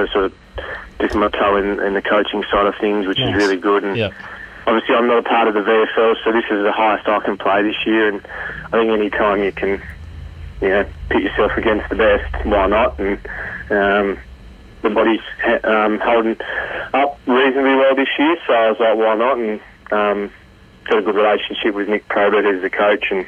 also sort of dipping my toe in the coaching side of things, which is really good. And obviously I'm not a part of the VFL, so this is the highest I can play this year, and I think any time you can, pit yourself against the best, why not? And the body's holding up reasonably well this year, so I was like, why not? And got a good relationship with Nick Probert, who's the coach, and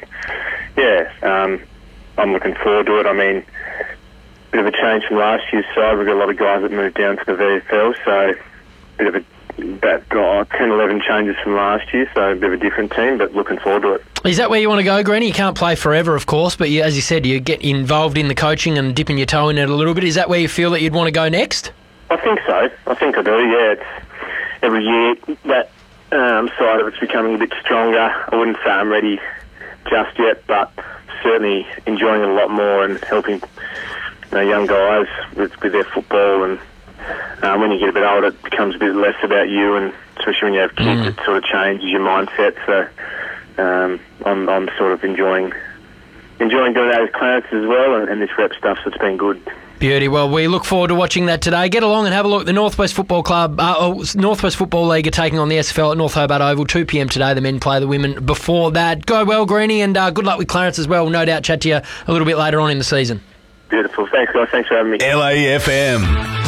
I'm looking forward to it. I mean, bit of a change from last year's side. We've got a lot of guys that moved down to the VFL, so bit of about 10, 11 changes from last year, so a bit of a different team, but looking forward to it. Is that where you want to go, Greeny? You can't play forever, of course, but as you said, you get involved in the coaching and dipping your toe in it a little bit. Is that where you feel that you'd want to go next? I think so. I think I do, yeah. It's every year that side of it's becoming a bit stronger. I wouldn't say I'm ready just yet, but certainly enjoying it a lot more and helping young guys with their football. And when you get a bit older, it becomes a bit less about you, and especially when you have kids, it sort of changes your mindset. So I'm sort of enjoying doing that with Clarence as well, and this rep stuff, so it's been good. Beauty. Well, we look forward to watching that today. Get along and have a look. The Northwest Football Club, Northwest Football League are taking on the SFL at North Hobart Oval, 2 p.m. today. The men play the women before that. Go well, Greeny, and good luck with Clarence as well. No doubt chat to you a little bit later on in the season. Beautiful. Thanks, guys. Thanks for having me. LAFM.